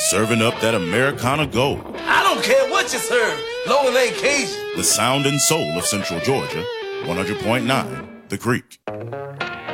Serving up that Americana gold. I don't care what you serve, long as it ain't Cajun. The sound and soul of Central Georgia, 100.9 The Creek.